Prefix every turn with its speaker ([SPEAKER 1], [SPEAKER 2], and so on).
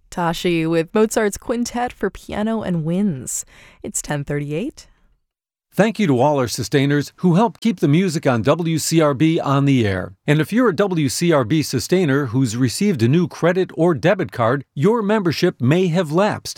[SPEAKER 1] Tashi with Mozart's Quintet for Piano and Winds. It's 10:38.
[SPEAKER 2] Thank you to all our sustainers who help keep the music on WCRB on the air. And if you're a WCRB sustainer who's received a new credit or debit card, your membership may have lapsed.